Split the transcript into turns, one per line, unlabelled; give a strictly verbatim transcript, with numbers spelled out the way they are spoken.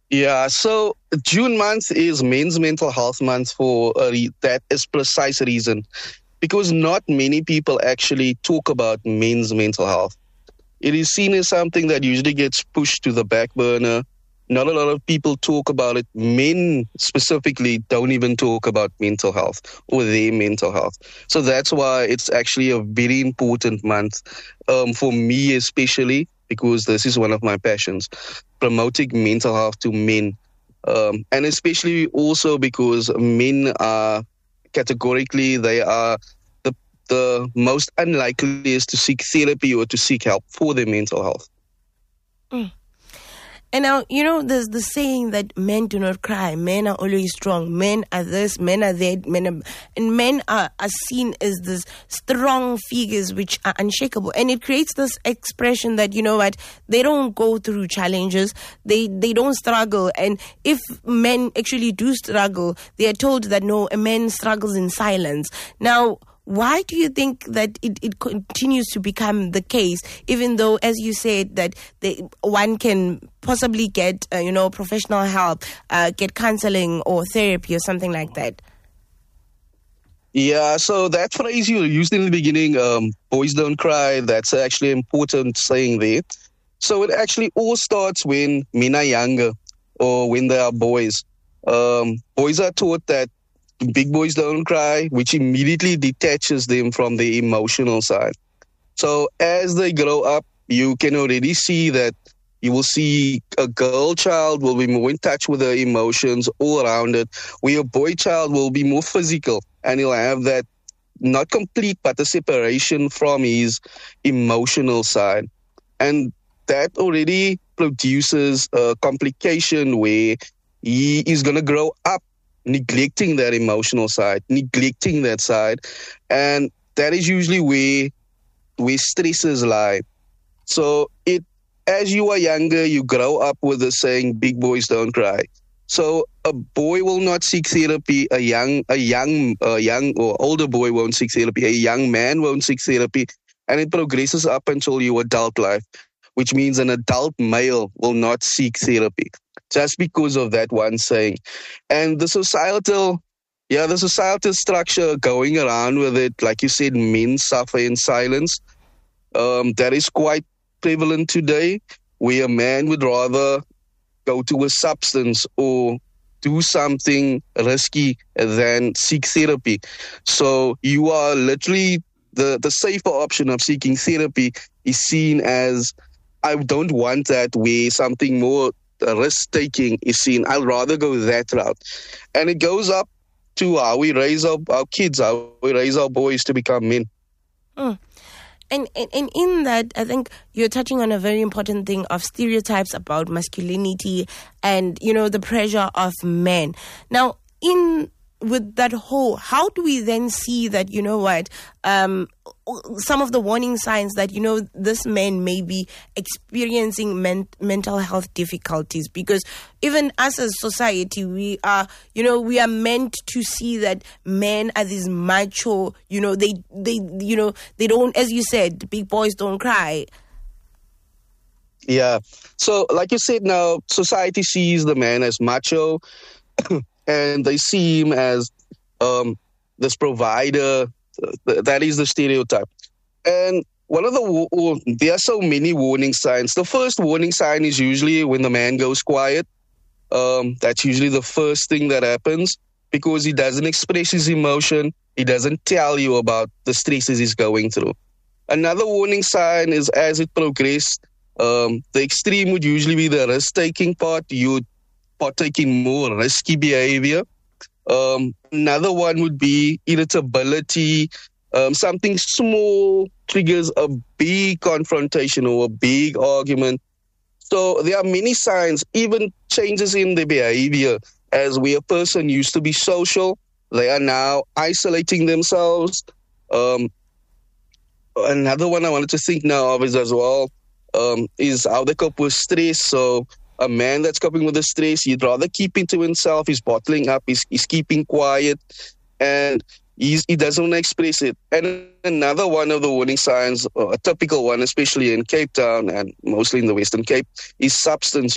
Yeah, so June month is Men's Mental Health Month for a re- that is precise reason because not many people actually talk about men's mental health. It is seen as something that usually gets pushed to the back burner. Not a lot of people talk about it. Men specifically don't even talk about mental health or their mental health. So that's why it's actually a very important month um, for me, especially because this is one of my passions, promoting mental health to men. Um, and especially also because men are categorically, they are the the most unlikeliest to seek therapy or to seek help for their mental health.
Mm. And now, you know, there's the saying that men do not cry. Men are always strong. Men are this, men are that, men are, and men are, are seen as this strong figures which are unshakable. And it creates this expression that, you know what, they don't go through challenges. They, they don't struggle. And if men actually do struggle, they are told that no, a man struggles in silence. Now, why do you think that it, it continues to become the case, even though, as you said, that they, one can possibly get, uh, you know, professional help, uh, get counseling or therapy or something like that?
Yeah, so that phrase you used in the beginning, um, boys don't cry, that's actually an important saying there. So it actually all starts when men are younger or when they are boys. Um, boys are taught that big boys don't cry, which immediately detaches them from the emotional side. So as they grow up, you can already see that you will see a girl child will be more in touch with her emotions all around it, where a boy child will be more physical and he'll have that not complete, but a separation from his emotional side. And that already produces a complication where he is going to grow up neglecting that emotional side, neglecting that side. And that is usually where where stresses lie. So it as you are younger, you grow up with the saying, big boys don't cry. So a boy will not seek therapy, a young a young a young or older boy won't seek therapy, a young man won't seek therapy, and it progresses up until your adult life, which means an adult male will not seek therapy just because of that one saying. And the societal, yeah, the societal structure going around with it, like you said, men suffer in silence. Um, that is quite prevalent today, where a man would rather go to a substance or do something risky than seek therapy. So you are literally, the, the safer option of seeking therapy is seen as, I don't want that, where something more risk-taking is seen. I'd rather go that route. And it goes up to how we raise our, our kids, how we raise our boys to become men.
Mm. And, and and in that, I think you're touching on a very important thing of stereotypes about masculinity and, you know, the pressure of men. Now, in with that whole, how do we then see that, you know what, um, some of the warning signs that, you know, this man may be experiencing men- mental health difficulties? Because even us as society, we are, you know, we are meant to see that men are these macho, you know, they, they, you know, they don't, as you said, big boys don't cry.
Yeah. So, like you said now, society sees the man as macho and they see him as um, this provider. That is the stereotype. And one of the, there are so many warning signs. The first warning sign is usually when the man goes quiet. Um, that's usually the first thing that happens because he doesn't express his emotion. He doesn't tell you about the stresses he's going through. Another warning sign is as it progresses, um, the extreme would usually be the risk-taking part. You partake in more risky behavior. Um, another one would be irritability. Um, something small triggers a big confrontation or a big argument. So there are many signs, even changes in the behavior, as where a person used to be social, they are now isolating themselves. Um, another one I wanted to think now of is as well um, is how they cope with stress. So a man that's coping with the stress, he'd rather keep it to himself. He's bottling up. He's, he's keeping quiet, and he's, he doesn't want to express it. And another one of the warning signs, uh, a typical one, especially in Cape Town and mostly in the Western Cape, is substance